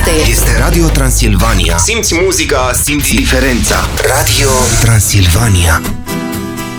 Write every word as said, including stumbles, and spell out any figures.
este. Este Radio Transilvania. Simți muzica, simți diferența. Radio Transilvania.